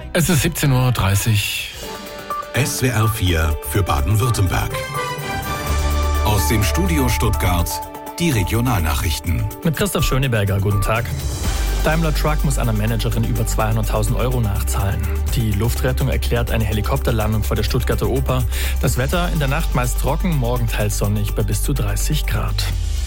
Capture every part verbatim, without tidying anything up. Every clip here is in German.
Es ist siebzehn Uhr dreißig. S W R vier für Baden-Württemberg. Aus dem Studio Stuttgart die Regionalnachrichten. Mit Christoph Schöneberger, guten Tag. Daimler Truck muss einer Managerin über zweihunderttausend Euro nachzahlen. Die Luftrettung erklärt eine Helikopterlandung vor der Stuttgarter Oper. Das Wetter in der Nacht meist trocken, morgen teils sonnig bei bis zu dreißig Grad.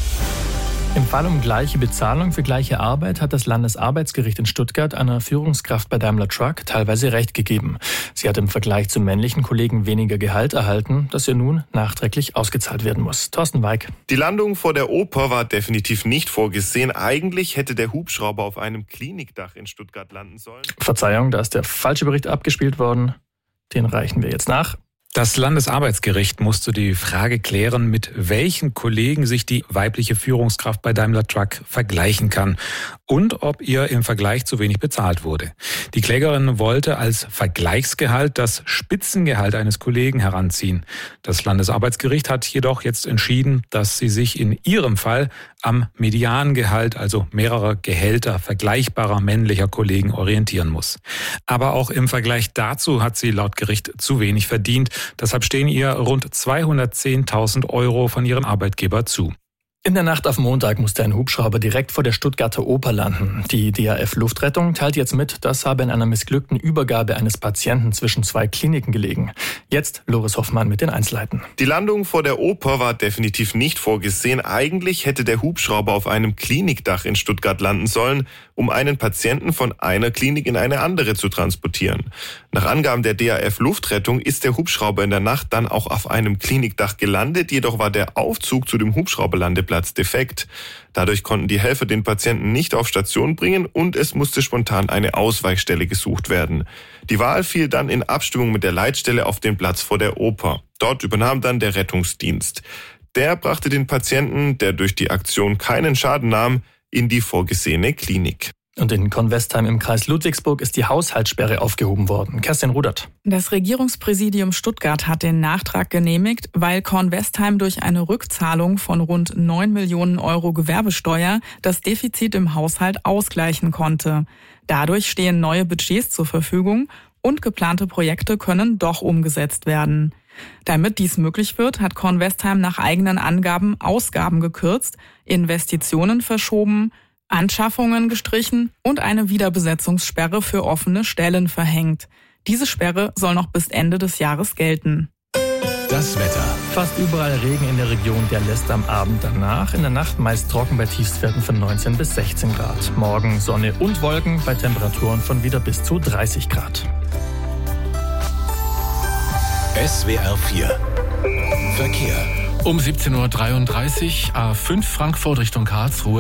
Im Fall um gleiche Bezahlung für gleiche Arbeit hat das Landesarbeitsgericht in Stuttgart einer Führungskraft bei Daimler Truck teilweise Recht gegeben. Sie hat im Vergleich zu männlichen Kollegen weniger Gehalt erhalten, das ihr nun nachträglich ausgezahlt werden muss. Thorsten Weig. Die Landung vor der Oper war definitiv nicht vorgesehen. Eigentlich hätte der Hubschrauber auf einem Klinikdach in Stuttgart landen sollen. Verzeihung, da ist der falsche Bericht abgespielt worden. Den reichen wir jetzt nach. Das Landesarbeitsgericht musste die Frage klären, mit welchen Kollegen sich die weibliche Führungskraft bei Daimler Truck vergleichen kann und ob ihr im Vergleich zu wenig bezahlt wurde. Die Klägerin wollte als Vergleichsgehalt das Spitzengehalt eines Kollegen heranziehen. Das Landesarbeitsgericht hat jedoch jetzt entschieden, dass sie sich in ihrem Fall am Mediangehalt, also mehrerer Gehälter vergleichbarer männlicher Kollegen, orientieren muss. Aber auch im Vergleich dazu hat sie laut Gericht zu wenig verdient. Deshalb stehen ihr rund zweihundertzehntausend Euro von ihrem Arbeitgeber zu. In der Nacht auf Montag musste ein Hubschrauber direkt vor der Stuttgarter Oper landen. Die D A F Luftrettung teilt jetzt mit, das habe in einer missglückten Übergabe eines Patienten zwischen zwei Kliniken gelegen. Jetzt Loris Hoffmann mit den Einzelheiten. Die Landung vor der Oper war definitiv nicht vorgesehen. Eigentlich hätte der Hubschrauber auf einem Klinikdach in Stuttgart landen sollen, um einen Patienten von einer Klinik in eine andere zu transportieren. Nach Angaben der D A F Luftrettung ist der Hubschrauber in der Nacht dann auch auf einem Klinikdach gelandet, jedoch war der Aufzug zu dem Hubschrauberlandeplatz defekt. Dadurch konnten die Helfer den Patienten nicht auf Station bringen und es musste spontan eine Ausweichstelle gesucht werden. Die Wahl fiel dann in Abstimmung mit der Leitstelle auf den Platz vor der Oper. Dort übernahm dann der Rettungsdienst. Der brachte den Patienten, der durch die Aktion keinen Schaden nahm, in die vorgesehene Klinik. Und in Kornwestheim im Kreis Ludwigsburg ist die Haushaltssperre aufgehoben worden. Kerstin Rudert. Das Regierungspräsidium Stuttgart hat den Nachtrag genehmigt, weil Kornwestheim durch eine Rückzahlung von rund neun Millionen Euro Gewerbesteuer das Defizit im Haushalt ausgleichen konnte. Dadurch stehen neue Budgets zur Verfügung und geplante Projekte können doch umgesetzt werden. Damit dies möglich wird, hat Kornwestheim nach eigenen Angaben Ausgaben gekürzt, Investitionen verschoben, Anschaffungen gestrichen und eine Wiederbesetzungssperre für offene Stellen verhängt. Diese Sperre soll noch bis Ende des Jahres gelten. Das Wetter. Fast überall Regen in der Region, der lässt am Abend danach. In der Nacht meist trocken bei Tiefstwerten von neunzehn bis sechzehn Grad. Morgen Sonne und Wolken bei Temperaturen von wieder bis zu dreißig Grad. S W R vier Verkehr. Um siebzehn Uhr dreiunddreißig, A fünf Frankfurt Richtung Karlsruhe.